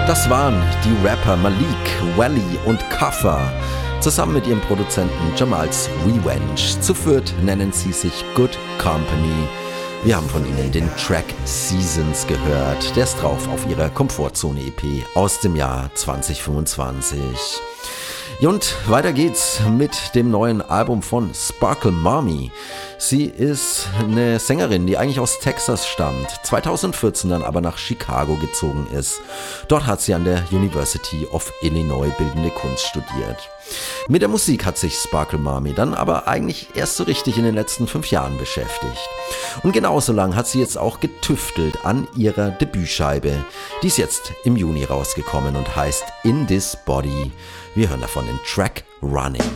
Das waren die Rapper Malik, Wally und Kaffa, zusammen mit ihrem Produzenten Jamal's Revenge. Zu viert nennen sie sich Good Company. Wir haben von ihnen den Track Seasons gehört. Der ist drauf auf ihrer Komfortzone-EP aus dem Jahr 2025. Und weiter geht's mit dem neuen Album von Sparkle Mommy. Sie ist eine Sängerin, die eigentlich aus Texas stammt, 2014 dann aber nach Chicago gezogen ist. Dort hat sie an der University of Illinois bildende Kunst studiert. Mit der Musik hat sich Sparkle Mommy dann aber eigentlich erst so richtig in den letzten 5 Jahren beschäftigt. Und genauso lang hat sie jetzt auch getüftelt an ihrer Debütscheibe. Die ist jetzt im Juni rausgekommen und heißt In This Body. Wir hören davon den Track Running.